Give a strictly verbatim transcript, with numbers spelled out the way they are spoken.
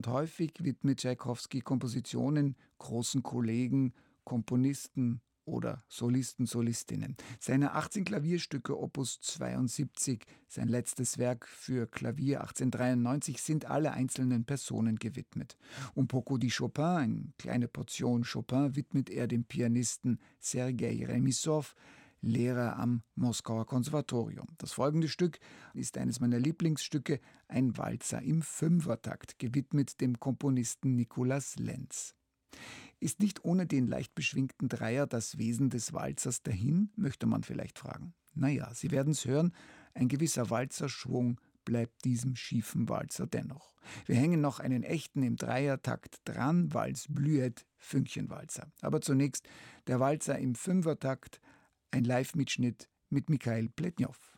Und häufig widmet Tschaikowski Kompositionen großen Kollegen, Komponisten oder Solisten, Solistinnen. Seine achtzehn Klavierstücke Opus zweiundsiebzig, sein letztes Werk für Klavier achtzehnhundertdreiundneunzig, sind alle einzelnen Personen gewidmet. Un poco di Chopin, eine kleine Portion Chopin, widmet er dem Pianisten Sergei Remissow, Lehrer am Moskauer Konservatorium. Das folgende Stück ist eines meiner Lieblingsstücke, ein Walzer im Fünfertakt, gewidmet dem Komponisten Nicolas Lenz. Ist nicht ohne den leicht beschwingten Dreier das Wesen des Walzers dahin, möchte man vielleicht fragen. Naja, Sie werden's hören, ein gewisser Walzerschwung bleibt diesem schiefen Walzer dennoch. Wir hängen noch einen echten im Dreiertakt dran, Vals Blüet, Fünkchenwalzer. Aber zunächst der Walzer im Fünfertakt, ein Live-Mitschnitt mit Mikhail Pletnjow.